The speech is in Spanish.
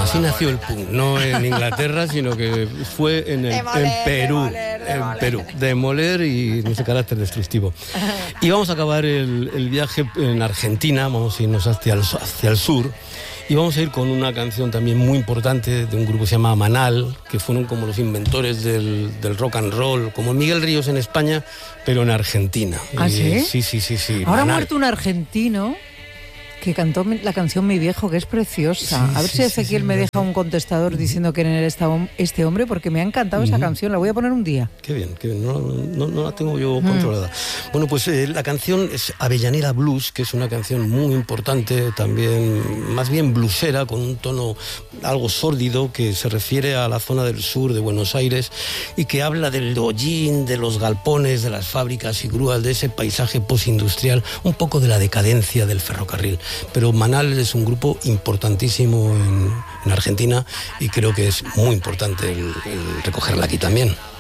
Así nació el punk, no en Inglaterra, sino que fue en Perú. Perú, demoler y ese carácter destructivo. Y vamos a acabar el viaje en Argentina, vamos a irnos hacia el sur. Y vamos a ir con una canción también muy importante de un grupo que se llama Manal, que fueron como los inventores del rock and roll, como Miguel Ríos en España, pero en Argentina. ¿Ah, sí? Sí. Ahora ha Manal. muerto un argentino que cantó la canción Mi Viejo, que es preciosa. A ver si Ezequiel me deja un contestador diciendo quién era este hombre, porque me ha encantado esa canción. La voy a poner un día. Qué bien. No la tengo yo controlada. Bueno, pues la canción es Avellaneda Blues, que es una canción muy importante, también más bien bluesera, con un tono algo sórdido, que se refiere a la zona del sur de Buenos Aires y que habla del hollín, de los galpones, de las fábricas y grúas, de ese paisaje postindustrial, un poco de la decadencia del ferrocarril. Pero Manal es un grupo importantísimo en Argentina y creo que es muy importante el recogerla aquí también.